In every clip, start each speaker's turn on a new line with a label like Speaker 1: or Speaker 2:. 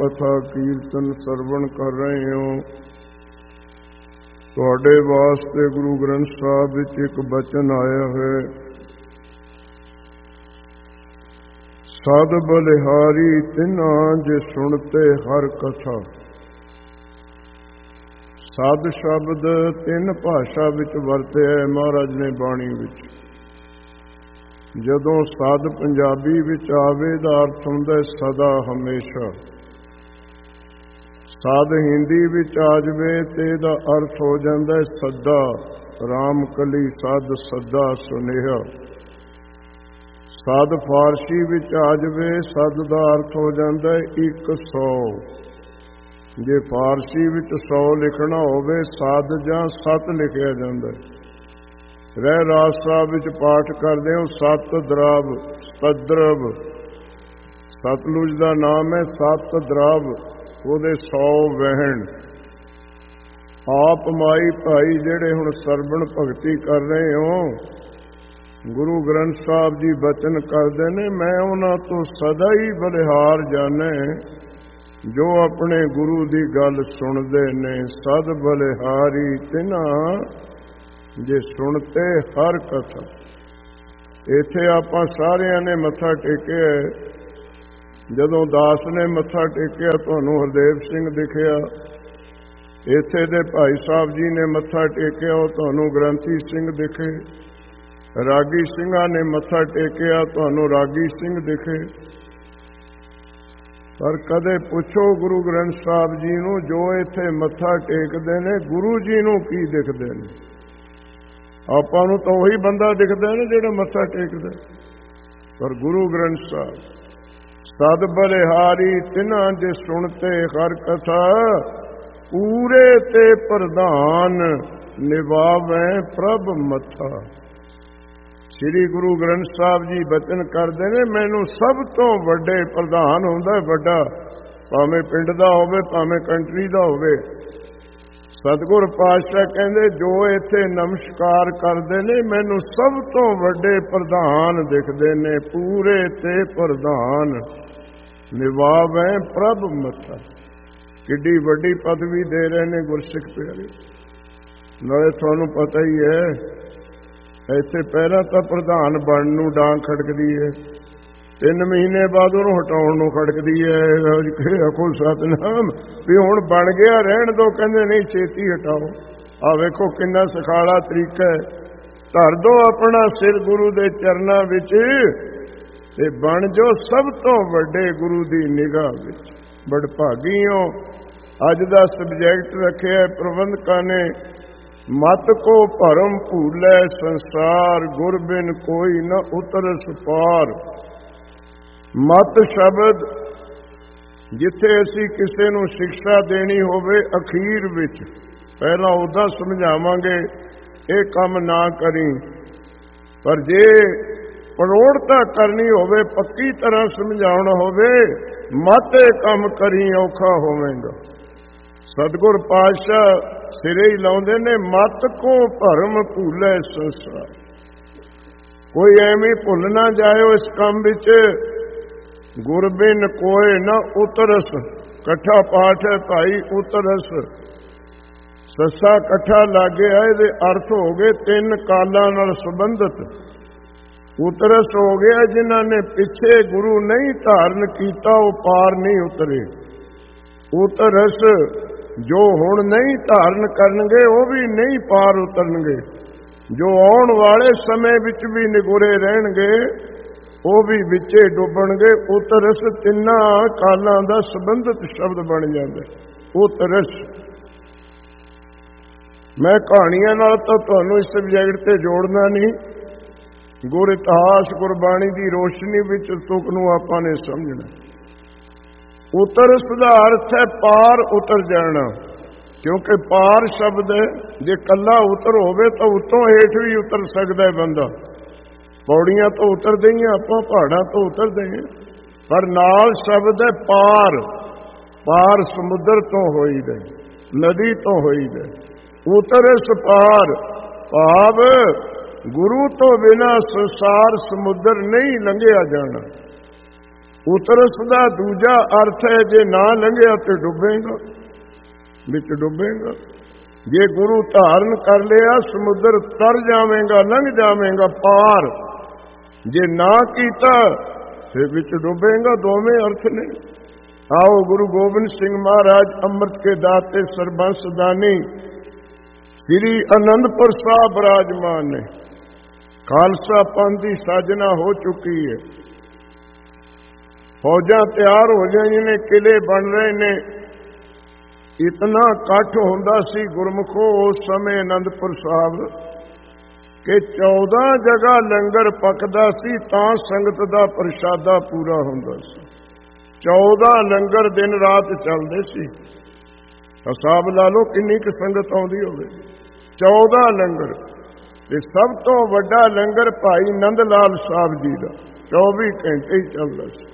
Speaker 1: कथा कीर्तन सरवण कर रहे हो। तुहाडे वास्ते गुरु ग्रंथ साहिब विच एक बचन आया है, साध बलिहारी तिन्हां जे सुनते हर कथा। साध शब्द तीन भाषा विच वरतिया महाराज ने बाणी विच। जदों साध पंजाबी विच आवे दा अर्थ हुंदा सदा हमेशा। साध हिंदी विच आ जावे ते दा अर्थ हो जांदा सदा, राम कली साध सदा सुनेहा। साध फारसी विच आ जावे सद दा अर्थ हो जांदा 100। जे फारसी विच 100 लिखना होवे साध जां सत लिखिया जांदा। ਰਹਿ ਰਾਸ ਸਾਹਿਬ ਵਿੱਚ ਪਾਠ ਕਰਦੇ ਹੋ ਸਤ ਦਰਵ ਸਤਦਰਵ। ਸਤਲੁਜ ਦਾ ਨਾਮ ਹੈ ਸਤ ਦਰਵ, ਉਹਦੇ 100 ਵਹਿਣ। ਆਪ ਮਾਈ ਭਾਈ ਜਿਹੜੇ ਹੁਣ ਸਰਵਣ ਭਗਤੀ ਕਰ ਰਹੇ ਹੋ, ਗੁਰੂ ਗ੍ਰੰਥ ਸਾਹਿਬ ਜੀ ਬਚਨ ਕਰਦੇ ਨੇ, ਮੈਂ ਉਹਨਾਂ ਤੋਂ ਸਦਾ ਹੀ ਬਲਿਹਾਰ ਜਾਣੇ ਜੋ ਆਪਣੇ ਗੁਰੂ ਦੀ ਗੱਲ ਸੁਣਦੇ ਨੇ। ਸਦ ਬਲਿਹਾਰੀ ਤਿਨ੍ਹਾਂ ਜੇ ਸੁਣਤੇ ਹਰ ਕਥਾ। ਇੱਥੇ ਆਪਾਂ ਸਾਰਿਆਂ ਨੇ ਮੱਥਾ ਟੇਕਿਆ। ਜਦੋਂ ਦਾਸ ਨੇ ਮੱਥਾ ਟੇਕਿਆ ਤੁਹਾਨੂੰ ਹਰਦੇਵ ਸਿੰਘ ਦਿਖਿਆ। ਇੱਥੇ ਦੇ ਭਾਈ ਸਾਹਿਬ ਜੀ ਨੇ ਮੱਥਾ ਟੇਕਿਆ, ਉਹ ਤੁਹਾਨੂੰ ਗ੍ਰੰਥੀ ਸਿੰਘ ਦਿਖੇ। ਰਾਗੀ ਸਿੰਘਾਂ ਨੇ ਮੱਥਾ ਟੇਕਿਆ, ਤੁਹਾਨੂੰ ਰਾਗੀ ਸਿੰਘ ਦਿਖੇ। ਪਰ ਕਦੇ ਪੁੱਛੋ ਗੁਰੂ ਗ੍ਰੰਥ ਸਾਹਿਬ ਜੀ ਨੂੰ, ਜੋ ਇੱਥੇ ਮੱਥਾ ਟੇਕਦੇ ਨੇ ਗੁਰੂ ਜੀ ਨੂੰ ਕੀ ਦਿਖਦੇ ਨੇ? ਆਪਾਂ ਨੂੰ ਤਾਂ ਉਹੀ ਬੰਦਾ ਦਿਖਦਾ ਨਾ ਜਿਹੜਾ ਮੱਥਾ ਟੇਕਦਾ। ਪਰ ਗੁਰੂ ਗ੍ਰੰਥ ਸਾਹਿਬ ਸਦ ਬਲਿਹਾਰੀ ਤਿਨ੍ਹਾਂ ਜੇ ਸੁਣਤੇ ਹਰ ਕਥਾ। ਪੂਰੇ ਤੇ ਪ੍ਰਧਾਨ ਨਿਭਾਵੇ ਪ੍ਰਭ ਮੱਥਾ। ਸ੍ਰੀ ਗੁਰੂ ਗ੍ਰੰਥ ਸਾਹਿਬ ਜੀ ਬਚਨ ਕਰਦੇ ਨੇ, ਮੈਨੂੰ ਸਭ ਤੋਂ ਵੱਡੇ ਪ੍ਰਧਾਨ ਹੁੰਦਾ ਵੱਡਾ, ਭਾਵੇਂ ਪਿੰਡ ਦਾ ਹੋਵੇ ਭਾਵੇਂ ਕੰਟਰੀ ਦਾ ਹੋਵੇ। ਸਤਿਗੁਰ ਪਾਤਸ਼ਾਹ ਕਹਿੰਦੇ ਜੋ ਇੱਥੇ ਨਮਸਕਾਰ ਕਰਦੇ ਨੇ ਮੈਨੂੰ ਸਭ ਤੋਂ ਵੱਡੇ ਪ੍ਰਧਾਨ ਦਿਖਦੇ ਨੇ। ਪੂਰੇ ਤੇ ਪ੍ਰਧਾਨ ਨਿਭਾਵੇ ਪ੍ਰਭ ਮੱਥਾ। ਕਿੱਡੀ ਵੱਡੀ ਪਦਵੀ ਦੇ ਰਹੇ ਨੇ ਗੁਰਸਿੱਖ ਪਿਆਰੇ। ਨਾਲੇ ਤੁਹਾਨੂੰ ਪਤਾ ਹੀ ਹੈ ਇੱਥੇ ਪਹਿਲਾਂ ਤਾਂ ਪ੍ਰਧਾਨ ਬਣਨ ਨੂੰ ਡਾਂਗ ਖੜਕਦੀ ਹੈ, 3 ਮਹੀਨੇ ਬਾਅਦ ਉਹਨੂੰ ਹਟਾਉਣ ਨੂੰ ਖੜਕਦੀ ਹੈ। ਆਖੋ ਸਤਿਨਾਮ ਵੀ ਹੁਣ ਬਣ ਗਿਆ, ਰਹਿਣ ਦੋ। ਕਹਿੰਦੇ ਨਹੀਂ ਛੇਤੀ ਹਟਾਓ। ਆ ਵੇਖੋ ਕਿੰਨਾ ਸਖਾਲਾ ਤਰੀਕਾ ਹੈ। ਧਰ ਦੋ ਆਪਣਾ ਸਿਰ ਗੁਰੂ ਦੇ ਚਰਨਾਂ ਵਿੱਚ ਤੇ ਬਣ ਜੋ ਸਭ ਤੋਂ ਵੱਡੇ ਗੁਰੂ ਦੀ ਨਿਗਾਹ ਵਿੱਚ। ਬੜ ਭਾਗੀ ਹੋ। ਅੱਜ ਦਾ ਸਬਜੈਕਟ ਰੱਖਿਆ ਪ੍ਰਬੰਧਕਾਂ ਨੇ, ਮਤ ਕੋ ਭਰਮ ਭੂਲੇ ਸੰਸਾਰ, ਗੁਰ ਬਿਨ ਕੋਈ ਨਾ ਉਤਰਸ ਪਾਰ। ਮਤ ਸ਼ਬਦ ਜਿੱਥੇ ਅਸੀਂ ਕਿਸੇ ਨੂੰ ਸਿੱਖਿਆ ਦੇਣੀ ਹੋਵੇ ਅਖੀਰ ਵਿੱਚ ਪਹਿਲਾਂ ਉਦਾਂ ਸਮਝਾਵਾਂਗੇ ਇਹ ਕੰਮ ਨਾ ਕਰੀ, ਪਰ ਜੇ ਪ੍ਰੋੜਤਾ ਕਰਨੀ ਹੋਵੇ ਪੱਕੀ ਤਰ੍ਹਾਂ ਸਮਝਾਉਣਾ ਹੋਵੇ ਮਤ ਇਹ ਕੰਮ ਕਰੀ ਔਖਾ ਹੋਵੇਗਾ। ਸਤਿਗੁਰ ਪਾਤਸ਼ਾਹ ਸਿਰੇ ਹੀ ਲਾਉਂਦੇ ਨੇ, ਮਤ ਕੋ ਭਰਮ ਭੂਲੇ ਸੰਸਾਰ। ਕੋਈ ਐਵੇਂ ਭੁੱਲ ਨਾ ਜਾਇਓ ਇਸ ਕੰਮ ਵਿੱਚ। ਗੁਰਬਿਨ ਕੋਏ ਨਾ ਉਤਰਸ। ਇਕੱਠਾ ਪਾਠ ਹੈ ਭਾਈ ਉਤਰਸ। ਸੱਸਾ ਇਕੱਠਾ ਲਾਗੇ ਆ, ਇਹਦੇ ਅਰਥ ਹੋ ਗਏ 3 ਕਾਲਾਂ ਨਾਲ ਸੰਬੰਧਿਤ। ਉਤਰਸ ਹੋ ਗਿਆ ਜਿਨ੍ਹਾਂ ਨੇ ਪਿੱਛੇ ਗੁਰੂ ਨਹੀਂ ਧਾਰਨ ਕੀਤਾ ਉਹ ਪਾਰ ਨਹੀਂ ਉਤਰੇ। ਉਤਰਸ ਜੋ ਹੁਣ ਨਹੀਂ ਧਾਰਨ ਕਰਨਗੇ ਉਹ ਵੀ ਨਹੀਂ ਪਾਰ ਉਤਰਨਗੇ। ਜੋ ਆਉਣ ਵਾਲੇ ਸਮੇਂ ਵਿੱਚ ਵੀ ਨਿਗੁਰੇ ਰਹਿਣਗੇ ਉਹ ਵੀ ਵਿੱਚੇ ਡੁੱਬਣਗੇ। ਉਤਰਸ 3 ਕਾਲਾਂ ਦਾ ਸੰਬੰਧਿਤ ਸ਼ਬਦ ਬਣ ਜਾਂਦਾ ਉਤਰਸ। ਮੈਂ ਕਹਾਣੀਆਂ ਨਾਲ ਤਾਂ ਤੁਹਾਨੂੰ ਇਸ ਸਬਜੈਕਟ ਤੇ ਜੋੜਨਾ ਨਹੀਂ। ਗੁਰ ਇਤਿਹਾਸ ਗੁਰਬਾਣੀ ਦੀ ਰੋਸ਼ਨੀ ਵਿੱਚ ਤੁਕ ਨੂੰ ਆਪਾਂ ਨੇ ਸਮਝਣਾ। ਉਤਰਸ ਦਾ ਅਰਥ ਹੈ ਪਾਰ ਉਤਰ ਜਾਣਾ, ਕਿਉਂਕਿ ਪਾਰ ਸ਼ਬਦ ਜੇ ਕੱਲਾ ਉਤਰ ਹੋਵੇ ਤਾਂ ਉੱਤੋਂ ਹੇਠ ਵੀ ਉਤਰ ਸਕਦਾ ਹੈ ਬੰਦਾ। ਪੌੜੀਆਂ ਤੋਂ ਉਤਰਦੇ ਹੀ ਆਪਾਂ, ਪਹਾੜਾਂ ਤੋਂ ਉਤਰਦੇ ਹਾਂ, ਪਰ ਨਾਲ ਸ਼ਬਦ ਹੈ ਪਾਰ। ਪਾਰ ਸਮੁੰਦਰ ਤੋਂ ਹੋਈਦਾ, ਨਦੀ ਤੋਂ ਹੋਈਦਾ। ਉਤਰਸ ਪਾਰ ਭਾਵ ਗੁਰੂ ਤੋਂ ਬਿਨਾਂ ਸੰਸਾਰ ਸਮੁੰਦਰ ਨਹੀਂ ਲੰਘਿਆ ਜਾਣਾ। ਉਤਰਸ ਦਾ ਦੂਜਾ ਅਰਥ ਹੈ, ਜੇ ਨਾ ਲੰਘਿਆ ਤੇ ਡੁੱਬੇਗਾ, ਵਿੱਚ ਡੁੱਬੇਗਾ। ਜੇ ਗੁਰੂ ਧਾਰਨ ਕਰ ਲਿਆ ਸਮੁੰਦਰ ਤਰ ਜਾਵੇਂਗਾ, ਲੰਘ ਜਾਵੇਂਗਾ ਪਾਰ। ਜੇ ਨਾ ਕੀਤਾ ਤੇ ਵਿੱਚ ਡੁੱਬੇਗਾ। ਦੋਵੇਂ ਅਰਥ ਨੇ। ਆਓ ਗੁਰੂ ਗੋਬਿੰਦ ਸਿੰਘ ਮਹਾਰਾਜ ਅੰਮ੍ਰਿਤ ਕੇ ਦਾਤੇ ਸਰਬੰਸ ਦਾਨੀ ਸ੍ਰੀ ਅਨੰਦਪੁਰ ਸਾਹਿਬ ਬਿਰਾਜਮਾਨ ਨੇ। ਖਾਲਸਾ ਪੰਥ ਦੀ ਸਾਜਨਾ ਹੋ ਚੁੱਕੀ ਹੈ। ਫੌਜਾਂ ਤਿਆਰ ਹੋ ਜਾਈਆਂ ਨੇ, ਕਿਲੇ ਬਣ ਰਹੇ ਨੇ। ਇਤਨਾ ਇਕੱਠ ਹੁੰਦਾ ਸੀ ਗੁਰਮੁਖੋ ਉਸ ਸਮੇਂ ਅਨੰਦਪੁਰ ਸਾਹਿਬ ਕਿ 14 ਜਗ੍ਹਾ ਲੰਗਰ ਪੱਕਦਾ ਸੀ ਤਾਂ ਸੰਗਤ ਦਾ ਪ੍ਰਸ਼ਾਦਾ ਪੂਰਾ ਹੁੰਦਾ ਸੀ। 14 ਲੰਗਰ ਦਿਨ ਰਾਤ ਚੱਲਦੇ ਸੀ। ਹਿਸਾਬ ਲਾ ਲਓ ਕਿੰਨੀ ਕੁ ਸੰਗਤ ਆਉਂਦੀ ਹੋਵੇ। 14 ਲੰਗਰ। ਤੇ ਸਭ ਤੋਂ ਵੱਡਾ ਲੰਗਰ ਭਾਈ ਨੰਦ ਲਾਲ ਸਾਹਿਬ ਜੀ ਦਾ 24 ਘੰਟੇ ਹੀ ਚੱਲਦਾ ਸੀ।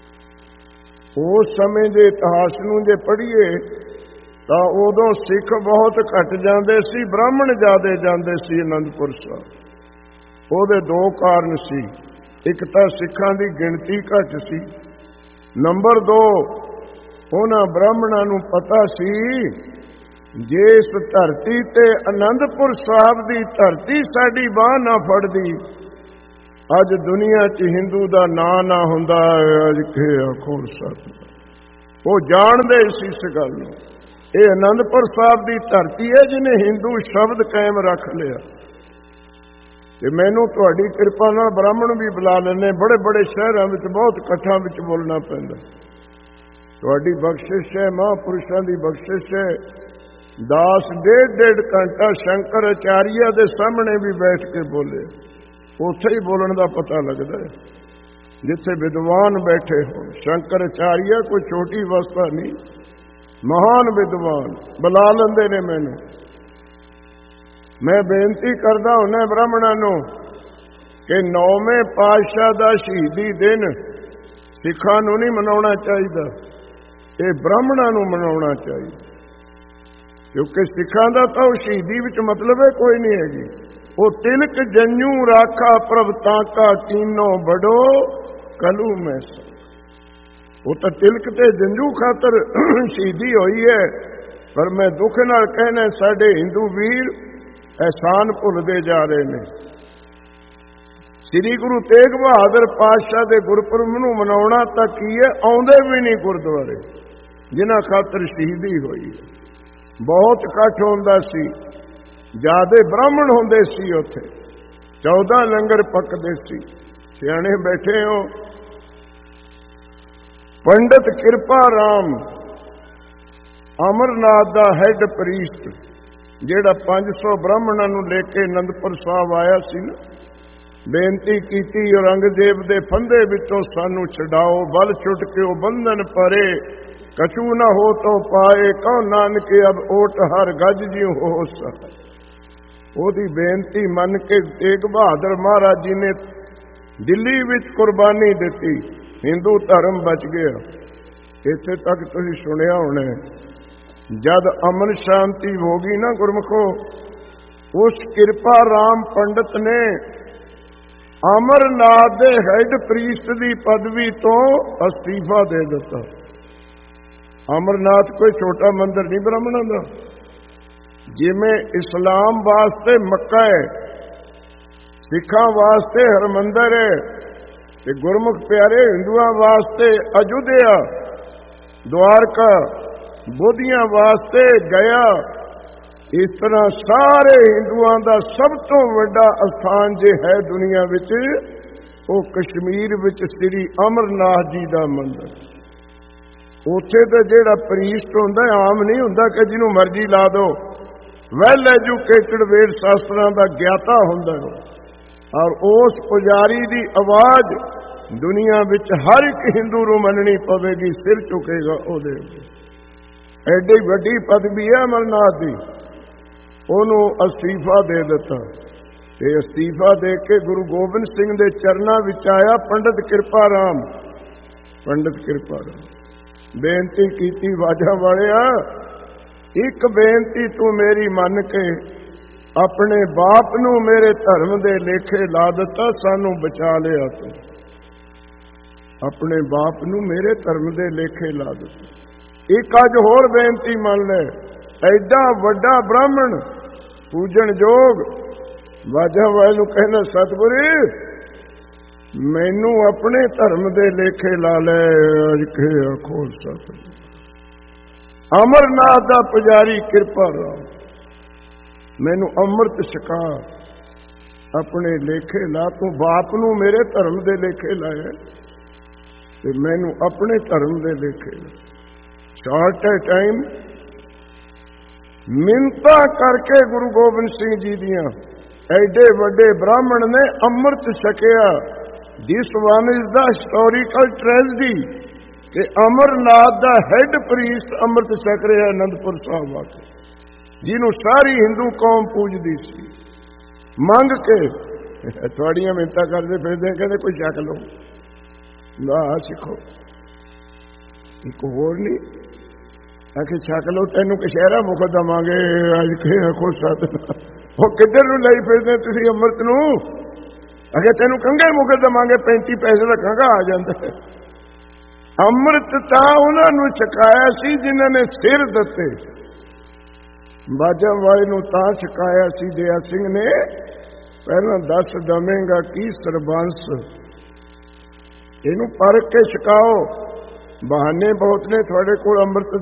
Speaker 1: ਉਸ ਸਮੇਂ ਦੇ ਇਤਿਹਾਸ ਨੂੰ ਜੇ ਪੜ੍ਹੀਏ ਤਾਂ ਉਦੋਂ ਸਿੱਖ ਬਹੁਤ ਘਟ ਜਾਂਦੇ ਸੀ, ਬ੍ਰਾਹਮਣ ਜ਼ਿਆਦੇ ਜਾਂਦੇ ਸੀ ਅਨੰਦਪੁਰ ਸਾਹਿਬ। ਉਹਦੇ ਦੋ ਕਾਰਨ ਸੀ। ਇੱਕ ਤਾਂ ਸਿੱਖਾਂ ਦੀ ਗਿਣਤੀ ਘੱਟ ਸੀ, ਨੰਬਰ 2 ਉਹਨਾਂ ਬ੍ਰਾਹਮਣਾਂ ਨੂੰ ਪਤਾ ਸੀ ਜੇ ਇਸ ਧਰਤੀ ਤੇ ਅਨੰਦਪੁਰ ਸਾਹਿਬ ਦੀ ਧਰਤੀ ਸਾਡੀ ਬਾਂਹ ਨਾ ਫੜਦੀ, ਅੱਜ ਦੁਨੀਆ 'ਚ ਹਿੰਦੂ ਦਾ ਨਾਂ ਨਾ ਹੁੰਦਾ। ਅੱਜ ਕੇ ਆਖੋ ਸਤ। ਉਹ ਜਾਣਦੇ ਸੀ ਇਸ ਗੱਲ ਨੂੰ। ਇਹ ਅਨੰਦਪੁਰ ਸਾਹਿਬ ਦੀ ਧਰਤੀ ਹੈ ਜਿਹਨੇ ਹਿੰਦੂ ਸ਼ਬਦ ਕਾਇਮ ਰੱਖ ਲਿਆ। ਤੇ ਮੈਨੂੰ ਤੁਹਾਡੀ ਕਿਰਪਾ ਨਾਲ ਬ੍ਰਾਹਮਣ ਵੀ ਬੁਲਾ ਲੈਣੇ। ਬੜੇ ਬੜੇ ਸ਼ਹਿਰਾਂ ਵਿੱਚ ਬਹੁਤ ਇਕੱਠਾਂ ਵਿੱਚ ਬੋਲਣਾ ਪੈਂਦਾ। ਤੁਹਾਡੀ ਬਖਸ਼ਿਸ਼ ਹੈ, ਮਹਾਂਪੁਰਸ਼ਾਂ ਦੀ ਬਖਸ਼ਿਸ਼ ਹੈ। ਦਾਸ ਡੇਢ ਘੰਟਾ ਸ਼ੰਕਰ ਆਚਾਰੀਆ ਦੇ ਸਾਹਮਣੇ ਵੀ ਬੈਠ ਕੇ ਬੋਲੇ। ਉੱਥੇ ਹੀ ਬੋਲਣ ਦਾ ਪਤਾ ਲੱਗਦਾ ਹੈ ਜਿੱਥੇ ਵਿਦਵਾਨ ਬੈਠੇ ਹੋਣ। ਸ਼ੰਕਰ ਆਚਾਰੀਆ ਕੋਈ ਛੋਟੀ ਅਵਸਥਾ ਨਹੀਂ, ਮਹਾਨ ਵਿਦਵਾਨ। ਬੁਲਾ ਲੈਂਦੇ ਨੇ ਮੈਨੂੰ। ਮੈਂ ਬੇਨਤੀ ਕਰਦਾ ਹੁੰਦਾ ਬ੍ਰਾਹਮਣਾਂ ਨੂੰ ਕਿ 9ਵੇਂ ਪਾਤਸ਼ਾਹ ਦਾ ਸ਼ਹੀਦੀ ਦਿਨ ਸਿੱਖਾਂ ਨੂੰ ਨਹੀਂ ਮਨਾਉਣਾ ਚਾਹੀਦਾ, ਇਹ ਬ੍ਰਾਹਮਣਾਂ ਨੂੰ ਮਨਾਉਣਾ ਚਾਹੀਦਾ। ਕਿਉਂਕਿ ਸਿੱਖਾਂ ਦਾ ਤਾਂ ਉਹ ਸ਼ਹੀਦੀ ਵਿੱਚ ਮਤਲਬ ਹੈ ਕੋਈ ਨਹੀਂ ਹੈਗੀ। ਉਹ ਤਿਲਕ ਜੰਜੂ ਰਾਖਾ ਪ੍ਰਭ ਤਾਂਕਾ ਕੀਨੋ ਬੜੋ ਕਲੂ ਮੈਂ। ਉਹ ਤਾਂ ਤਿਲਕ ਤੇ ਜੰਜੂ ਖਾਤਰ ਸ਼ਹੀਦੀ ਹੋਈ ਹੈ। ਪਰ ਮੈਂ ਦੁੱਖ ਨਾਲ ਕਹਿਣਾ ਸਾਡੇ ਹਿੰਦੂ ਵੀਰ ਅਹਿਸਾਨ ਭੁੱਲਦੇ ਜਾ ਰਹੇ ਨੇ। ਸ੍ਰੀ ਗੁਰੂ ਤੇਗ ਬਹਾਦਰ ਪਾਤਸ਼ਾਹ ਦੇ ਗੁਰਪੁਰਬ ਨੂੰ ਮਨਾਉਣਾ ਤਾਂ ਕੀ ਹੈ, ਆਉਂਦੇ ਵੀ ਨਹੀਂ ਗੁਰਦੁਆਰੇ ਜਿਨ੍ਹਾਂ ਖਾਤਰ ਸ਼ਹੀਦੀ ਹੋਈ ਹੈ। ਬਹੁਤ ਇਕੱਠ ਹੁੰਦਾ ਸੀ, ਜ਼ਿਆਦੇ ਬ੍ਰਾਹਮਣ ਹੁੰਦੇ ਸੀ ਉੱਥੇ। 14 ਲੰਗਰ ਪੱਕਦੇ ਸੀ। ਸਿਆਣੇ ਬੈਠੇ ਹੋ। ਪੰਡਤ ਕਿਰਪਾ ਰਾਮ ਅਮਰਨਾਥ ਦਾ ਹੈੱਡ ਪ੍ਰੀਸਟ ਜਿਹੜਾ 500 ਬ੍ਰਾਹਮਣਾਂ ਨੂੰ ਲੈ ਕੇ ਅਨੰਦਪੁਰ ਸਾਹਿਬ ਆਇਆ ਸੀ ਨਾ, ਬੇਨਤੀ ਕੀਤੀ ਔਰੰਗਜ਼ੇਬ ਦੇ ਫੰਦੇ ਵਿੱਚੋਂ ਸਾਨੂੰ ਛਡਾਓ, ਬਲ ਛੁੱਟ ਕੇ ਉਹ ਬੰਧਨ ਪਰੇ, ਕਛੂ ਨਾ ਹੋ ਤੋ ਪਾਏ, ਕਉ ਨਾਨਕ ਅਬ ਓਟ ਹਰ ਗੱਜ ਜਿਉ ਹੋ ਸਕ। ਉਹਦੀ ਬੇਨਤੀ ਮੰਨ ਕੇ ਤੇਗ ਬਹਾਦਰ ਮਹਾਰਾਜ ਜੀ ਨੇ ਦਿੱਲੀ ਵਿੱਚ ਕੁਰਬਾਨੀ ਦਿੱਤੀ। ਹਿੰਦੂ ਧਰਮ ਬਚ ਗਿਆ। ਇੱਥੇ ਤੱਕ ਤੁਸੀਂ ਸੁਣਿਆ ਹੋਣਾ, ਜਦ ਅਮਨ ਸ਼ਾਂਤੀ ਹੋ ਗਈ ਨਾ ਗੁਰਮੁਖੋ, ਉਸ ਕਿਰਪਾ ਰਾਮ ਪੰਡਤ ਨੇ ਅਮਰਨਾਥ ਦੇ ਹੈੱਡ ਪ੍ਰੀਸਟ ਦੀ ਪਦਵੀ ਤੋਂ ਅਸਤੀਫਾ ਦੇ ਦਿੱਤਾ। ਅਮਰਨਾਥ ਕੋਈ ਛੋਟਾ ਮੰਦਰ ਨਹੀਂ ਬ੍ਰਾਹਮਣਾਂ ਦਾ। ਜਿਵੇਂ ਇਸਲਾਮ ਵਾਸਤੇ ਮੱਕਾ ਹੈ, ਸਿੱਖਾਂ ਵਾਸਤੇ ਹਰਮੰਦਰ ਹੈ, ਤੇ ਗੁਰਮੁਖ ਪਿਆਰੇ ਹਿੰਦੂਆਂ ਵਾਸਤੇ ਅਯੁੱਧਿਆ, ਦੁਆਰਕਾ, ਬੋਧੀਆਂ ਵਾਸਤੇ ਗਿਆ। ਇਸ ਤਰ੍ਹਾਂ ਸਾਰੇ ਹਿੰਦੂਆਂ ਦਾ ਸਭ ਤੋਂ ਵੱਡਾ ਅਸਥਾਨ ਜੇ ਹੈ ਦੁਨੀਆ ਵਿੱਚ, ਉਹ ਕਸ਼ਮੀਰ ਵਿੱਚ ਸ੍ਰੀ ਅਮਰਨਾਥ ਜੀ ਦਾ ਮੰਦਰ। ਉੱਥੇ ਤਾਂ ਜਿਹੜਾ ਪ੍ਰੀਸਟ ਹੁੰਦਾ ਆਮ ਨਹੀਂ ਹੁੰਦਾ ਕਿ ਜਿਹਨੂੰ ਮਰਜ਼ੀ ਲਾ ਦਿਓ। ਵੈਲ ਐਜੂਕੇਟਡ ਵੇਦ ਸ਼ਾਸਤਰਾਂ ਦਾ ਗਿਆਤਾ ਹੁੰਦਾ ਹੈ। ਔਰ ਉਸ ਪੁਜਾਰੀ ਦੀ ਆਵਾਜ਼ ਦੁਨੀਆ ਵਿੱਚ ਹਰ ਇੱਕ ਹਿੰਦੂ ਨੂੰ ਮੰਨਣੀ ਪਵੇਗੀ, ਸਿਰ ਝੁਕੇਗਾ ਉਹਦੇ। ਐਡੀ ਵੱਡੀ ਪਦਵੀ ਹੈ ਅਮਰਨਾਥ ਦੀ। ਉਹਨੂੰ ਅਸਤੀਫਾ ਦੇ ਦਿੱਤਾ ਤੇ ਅਸਤੀਫਾ ਦੇ ਕੇ ਗੁਰੂ ਗੋਬਿੰਦ ਸਿੰਘ ਦੇ ਚਰਨਾਂ ਵਿੱਚ ਆਇਆ ਪੰਡਤ ਕਿਰਪਾ ਰਾਮ। ਪੰਡਤ ਕਿਰਪਾ ਰਾਮ ਬੇਨਤੀ ਕੀਤੀ, ਵਾਜਾ ਵਾਲਿਆ ਇੱਕ ਬੇਨਤੀ ਤੂੰ ਮੇਰੀ ਮੰਨ ਕੇ ਆਪਣੇ ਬਾਪ ਨੂੰ ਮੇਰੇ ਧਰਮ ਦੇ ਲੇਖੇ ਲਾ ਦਿੱਤਾ, ਸਾਨੂੰ ਬਚਾ ਲਿਆ ਤੂੰ। ਆਪਣੇ ਬਾਪ ਨੂੰ ਮੇਰੇ ਧਰਮ ਦੇ ਲੇਖੇ ਲਾ ਦਿੱਤਾ। ਇੱਕ ਅੱਜ ਹੋਰ ਬੇਨਤੀ ਮੰਨ ਲੈ, ਐਡਾ ਵੱਡਾ ਬ੍ਰਾਹਮਣ ਪੂਜਣ ਯੋਗ ਵਾਜਾ ਵਾਲੇ ਨੂੰ ਕਹਿੰਦਾ, ਸਤਿਗੁਰੂ ਮੈਨੂੰ ਆਪਣੇ ਧਰਮ ਦੇ ਲੇਖੇ ਲਾ ਲੈ। ਅਜੇ ਆਖੋ ਸਤਿਗੁਰੂ ਅਮਰਨਾਥ ਦਾ ਪੁਜਾਰੀ ਕਿਰਪਾ ਰਾਮ, ਮੈਨੂੰ ਅੰਮ੍ਰਿਤ ਛਕਾ, ਆਪਣੇ ਲੇਖੇ ਲਾ। ਤੂੰ ਬਾਪ ਨੂੰ ਮੇਰੇ ਧਰਮ ਦੇ ਲੇਖੇ ਲਾਇਆ ਤੇ ਮੈਨੂੰ ਆਪਣੇ ਧਰਮ ਦੇ ਲੇਖੇ ਲਾ। ਸ਼ਾਰਟ ਟਾਈਮ ਮਿੰਨਤਾਂ ਕਰਕੇ ਗੁਰੂ ਗੋਬਿੰਦ ਸਿੰਘ ਜੀ ਦੀਆਂ ਐਡੇ ਵੱਡੇ ਬ੍ਰਾਹਮਣ ਨੇ ਅੰਮ੍ਰਿਤ ਛਕਿਆ। This one is the historical tragedy ਕਿ ਅਮਰਨਾਥ ਦਾ ਹੈੱਡ ਪ੍ਰੀਸਟ ਅੰਮ੍ਰਿਤ ਛਕ ਰਿਹਾ ਅਨੰਦਪੁਰ ਸਾਹਿਬ ਆ ਕੇ, ਜਿਹਨੂੰ ਸਾਰੀ ਹਿੰਦੂ ਕੌਮ ਪੂਜਦੀ ਸੀ। ਮੰਗ ਕੇ ਤੁਹਾਡੀਆਂ ਮਿੰਨਤਾਂ ਕਰਦੇ ਫਿਰਦੇ, ਕਹਿੰਦੇ ਕੋਈ ਛਕ ਲਓ ਨਾ ਸਿੱਖੋ। ਇੱਕ ਹੋਰ ਨਹੀਂ ਆਖੇ ਛਕ ਲਓ, ਤੈਨੂੰ ਕਸ਼ਹਿਰਾ ਮੁਖ ਦੇਵਾਂਗੇ। ਅੱਜ ਕੇ ਆਖੋ ਸਤ, ਉਹ ਕਿੱਧਰ ਨੂੰ ਲਈ ਫਿਰਦੇ ਤੁਸੀਂ ਅੰਮ੍ਰਿਤ ਨੂੰ? ਅਗੇ ਤੈਨੂੰ ਕੰਘੇ ਮੁਖ ਦੇਵਾਂਗੇ, 35 ਪੈਸੇ ਦਾ ਕੰਘਾ ਆ ਜਾਂਦਾ। ਅੰਮ੍ਰਿਤ ਤਾਂ ਉਹਨਾਂ ਨੂੰ ਛਕਾਇਆ ਸੀ ਜਿਨ੍ਹਾਂ ਨੇ ਸਿਰ ਦਿੱਤੇ। ਬਾਜਾ ਵਾਲੇ ਨੂੰ ਤਾਂ ਛਕਾਇਆ ਸੀ ਦਇਆ ਸਿੰਘ ਨੇ, ਪਹਿਲਾਂ ਦੱਸ ਦਵੇਂਗਾ ਕੀ ਸਰਬੰਸ, ਇਹਨੂੰ ਪਰਖ ਕੇ ਛਕਾਓ। ਬਹਾਨੇ ਬਹੁਤ ਨੇ ਤੁਹਾਡੇ ਕੋਲ ਅੰਮ੍ਰਿਤ